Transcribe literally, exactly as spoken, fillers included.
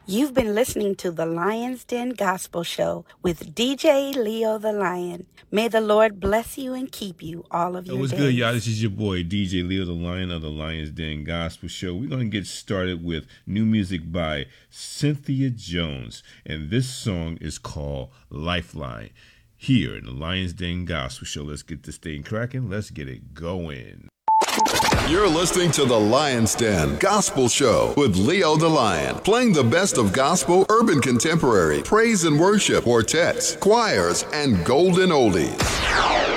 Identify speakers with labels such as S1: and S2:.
S1: You've been listening to the Lion's Den Gospel Show with D J Leo the Lion. May the Lord bless you and keep you all of your
S2: It was
S1: days.
S2: good, y'all. This is your boy, D J Leo the Lion of the Lion's Den Gospel Show. We're going to get started with new music by Cynthia Jones. And this song is called Lifeline. Here in the Lion's Den Gospel Show. Let's get this thing cracking. Let's get it going.
S3: You're listening to the Lion's Den Gospel Show with Leo the Lion, playing the best of gospel, urban contemporary, praise and worship, quartets, choirs, and golden oldies.